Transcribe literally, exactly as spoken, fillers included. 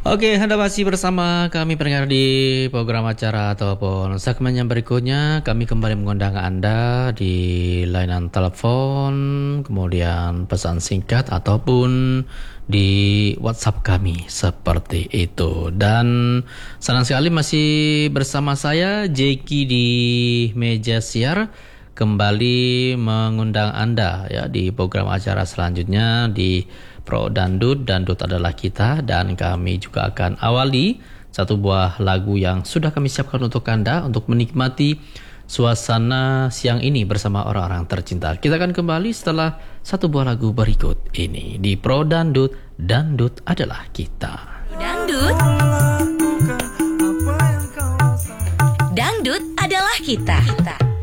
Oke, Anda masih bersama kami pendengar di program acara ataupun segmen yang berikutnya. Kami kembali mengundang Anda di layanan telepon, kemudian pesan singkat ataupun di WhatsApp kami seperti itu. Dan senang sekali masih bersama saya Jeki di meja siar, kembali mengundang Anda ya di program acara selanjutnya di Pro Dangdut. Dangdut adalah kita, dan kami juga akan awali satu buah lagu yang sudah kami siapkan untuk Anda untuk menikmati suasana siang ini bersama orang-orang tercinta. Kita akan kembali setelah satu buah lagu berikut ini di Pro Dangdut. Dangdut adalah kita. Dangdut. Dangdut adalah kita. kita.